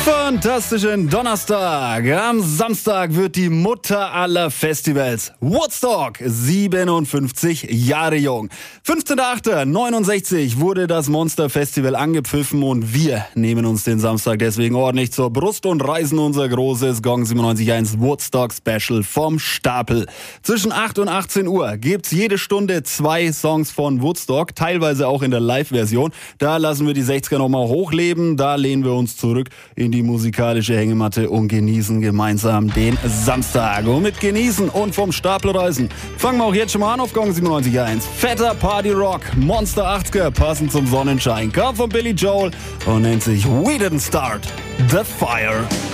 Fantastischen Donnerstag. Am Samstag wird die Mutter aller Festivals, Woodstock, 57 Jahre jung. 15.08.69 wurde das Monster Festival angepfiffen und wir nehmen uns den Samstag deswegen ordentlich zur Brust und reißen unser großes Gong 97.1 Woodstock Special vom Stapel. Zwischen 8 und 18 Uhr gibt's jede Stunde 2 Songs von Woodstock, teilweise auch in der Live-Version. Da lassen wir die 60er nochmal hochleben, da lehnen wir uns zurück in die musikalische Hängematte und genießen gemeinsam den Samstag. Und mit Genießen und vom Stapel reisen fangen wir auch jetzt schon mal an auf Gong 97.1. Fetter Party Rock, Monster 80er, passend zum Sonnenschein. Kam von Billy Joel und nennt sich We Didn't Start the Fire.